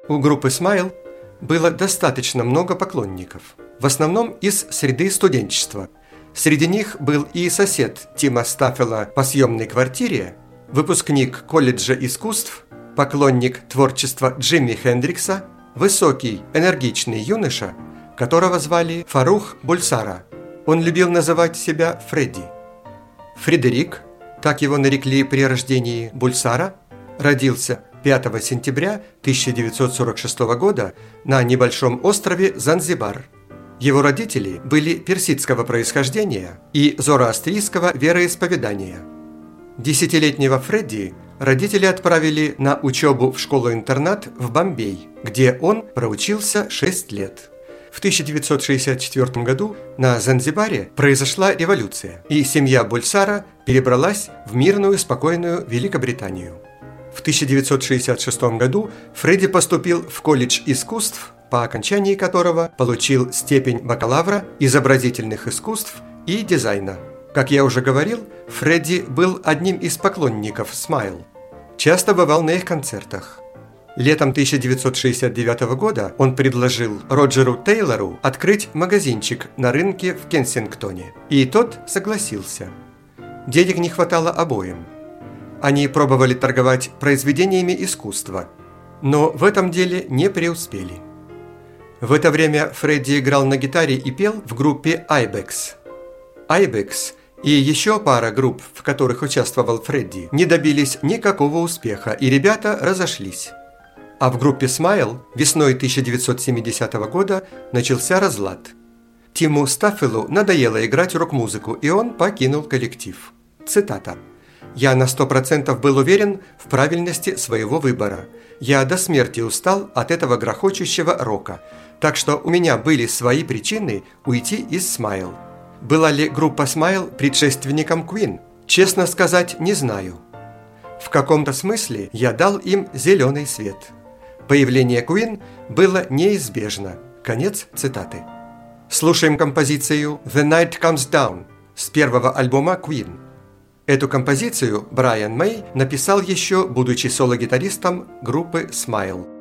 У группы Smile было достаточно много поклонников, в основном из среды студенчества. Среди них был и сосед Тима Стаффела по съемной квартире, выпускник колледжа искусств, поклонник творчества Джимми Хендрикса, высокий, энергичный юноша, которого звали Фарух Булсара. Он любил называть себя Фредди. Фредерик, так его нарекли при рождении Булсара, родился 5 сентября 1946 года на небольшом острове Занзибар. Его родители были персидского происхождения и зороастрийского вероисповедания. 10-летнего Фредди родители отправили на учебу в школу-интернат в Бомбей, где он проучился 6 лет. В 1964 году на Занзибаре произошла революция, и семья Булсара перебралась в мирную, спокойную Великобританию. В 1966 году Фредди поступил в колледж искусств, по окончании которого получил степень бакалавра изобразительных искусств и дизайна. Как я уже говорил, Фредди был одним из поклонников Smile. Часто бывал на их концертах. Летом 1969 года он предложил Роджеру Тейлору открыть магазинчик на рынке в Кенсингтоне, и тот согласился. Денег не хватало обоим. Они пробовали торговать произведениями искусства, но в этом деле не преуспели. В это время Фредди играл на гитаре и пел в группе Ibex. Ibex и еще пара групп, в которых участвовал Фредди, не добились никакого успеха, и ребята разошлись. А в группе Smile весной 1970 года начался разлад. Тиму Стаффелу надоело играть рок-музыку, и он покинул коллектив. Цитата. «Я на 100% был уверен в правильности своего выбора. Я до смерти устал от этого грохочущего рока, так что у меня были свои причины уйти из Smile. Была ли группа Smile предшественником Queen? Честно сказать, не знаю. В каком-то смысле я дал им зеленый свет. Появление Queen было неизбежно». Конец цитаты. Слушаем композицию «The Night Comes Down» с первого альбома Queen. Эту композицию Брайан Мэй написал еще, будучи соло-гитаристом группы Smile.